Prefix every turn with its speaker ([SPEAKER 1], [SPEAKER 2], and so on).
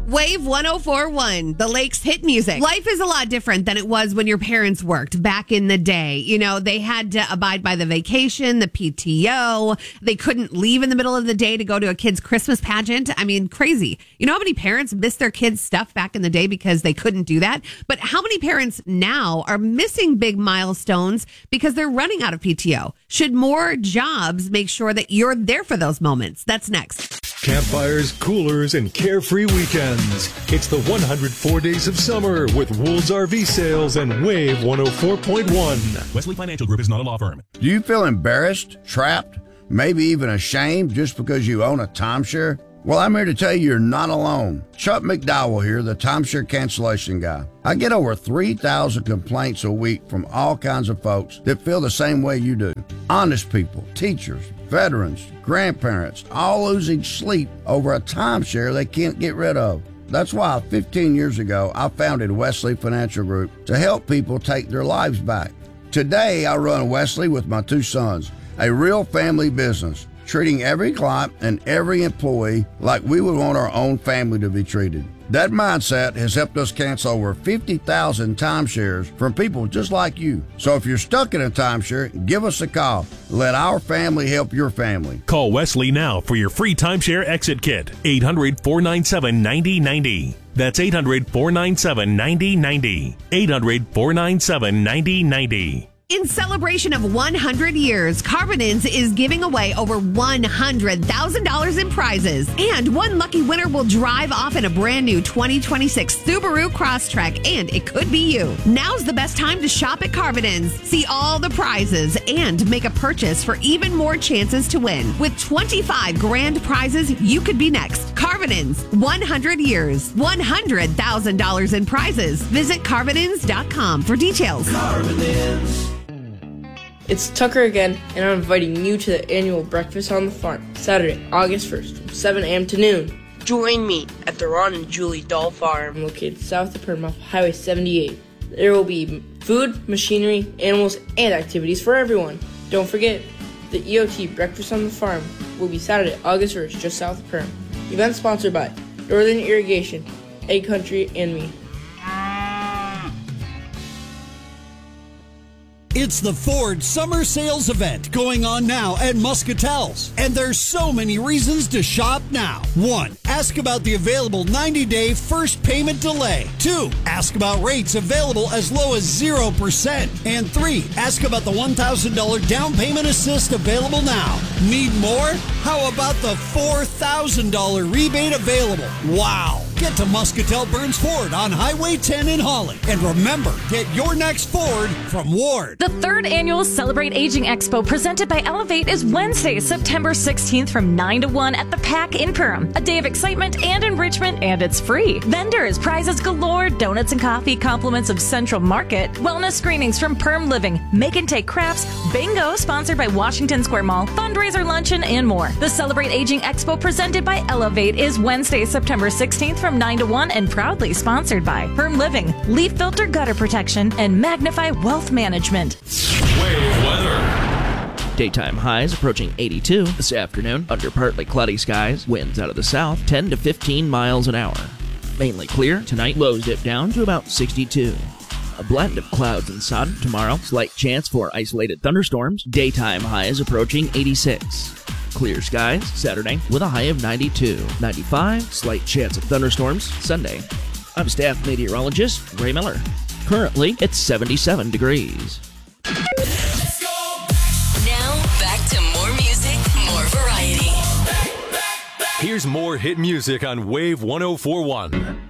[SPEAKER 1] Wave 104.1, the Lakes hit music. Life is a lot different than it was when your parents worked back in the day. You know, they had to abide by the vacation, the PTO. They couldn't leave in the middle of the day to go to a kid's Christmas pageant. I mean, crazy. You know how many parents missed their kids' stuff back in the day because they couldn't do that? But how many parents now are missing big milestones because they're running out of PTO? Should more jobs make sure that you're there for those moments? That's next.
[SPEAKER 2] Campfires, coolers, and carefree weekends. It's the 104 Days of Summer with Wool's RV Sales and Wave 104.1.
[SPEAKER 3] Wesley Financial Group is not a law firm.
[SPEAKER 4] Do you feel embarrassed, trapped, maybe even ashamed just because you own a timeshare? Well, I'm here to tell you you're not alone. Chuck McDowell here, the timeshare cancellation guy. I get over 3,000 complaints a week from all kinds of folks that feel the same way you do. Honest people, teachers, veterans, grandparents, all losing sleep over a timeshare they can't get rid of. That's why 15 years ago, I founded Wesley Financial Group to help people take their lives back. Today, I run Wesley with my two sons, a real family business, treating every client and every employee like we would want our own family to be treated. That mindset has helped us cancel over 50,000 timeshares from people just like you. So if you're stuck in a timeshare, give us a call. Let our family help your family.
[SPEAKER 3] Call Wesley now for your free timeshare exit kit. 800-497-9090. That's 800-497-9090. 800-497-9090.
[SPEAKER 1] In celebration of 100 years, Carvinins is giving away over $100,000 in prizes. And one lucky winner will drive off in a brand new 2026 Subaru Crosstrek, and it could be you. Now's the best time to shop at Carvinins. See all the prizes and make a purchase for even more chances to win. With 25 grand prizes, you could be next. Carvinins, 100 years, $100,000 in prizes. Visit Carvinins.com for details.
[SPEAKER 5] Carvinins. It's Tucker again, and I'm inviting you to the annual Breakfast on the Farm, Saturday, August 1st, from 7 a.m. to noon. Join me at the Ron and Julie Doll Farm, located south of Perm off Highway 78. There will be food, machinery, animals, and activities for everyone. Don't forget, the EOT Breakfast on the Farm will be Saturday, August 1st, just south of Perm. Event sponsored by Northern Irrigation, Egg Country, and me.
[SPEAKER 6] It's the Ford Summer Sales Event going on now at Muscatel's. And there's so many reasons to shop now. 1. Ask about the available 90-day first payment delay. 2. Ask about rates available as low as 0%. And 3. Ask about the $1,000 down payment assist available now. Need more? How about the $4,000 rebate available? Wow! Get to Muscatel Burns Ford on Highway 10 in Holly. And remember, get your next Ford from Ward.
[SPEAKER 7] The third annual Celebrate Aging Expo presented by Elevate is Wednesday, September 16th from 9 to 1 at the PAC in Perham. A day of excitement and enrichment, and it's free. Vendors, prizes galore, donuts and coffee, compliments of Central Market, wellness screenings from Perm Living, Make and Take Crafts, bingo sponsored by Washington Square Mall, fundraiser luncheon, and more. The Celebrate Aging Expo presented by Elevate is Wednesday, September 16th from 9 to 1 and proudly sponsored by Perm Living, Leaf Filter Gutter Protection, and Magnify Wealth Management.
[SPEAKER 3] Wave weather.
[SPEAKER 8] Daytime highs approaching 82 this afternoon. Under partly cloudy skies, winds out of the south 10 to 15 miles an hour. Mainly clear tonight, lows dip down to about 62. A blend of clouds and sun tomorrow. Slight chance for isolated thunderstorms. Daytime highs approaching 86. Clear skies Saturday with a high of 92. 95, slight chance of thunderstorms Sunday. I'm staff meteorologist Ray Miller. Currently, it's 77 degrees.
[SPEAKER 9] Now, back to more music, more variety.
[SPEAKER 2] Here's more hit music on Wave 104.1.